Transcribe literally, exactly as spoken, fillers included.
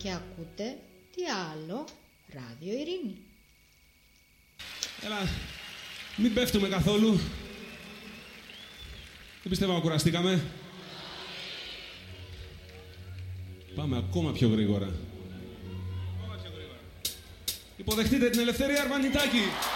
και ακούτε τι άλλο, Ράδιο Ειρήνη. Έλα, μην πέφτουμε καθόλου. Δεν πιστεύω να κουραστήκαμε. Πάμε ακόμα πιο γρήγορα. Ακόμα πιο γρήγορα. Υποδεχτείτε την Ελευθερία Αρβανιτάκη.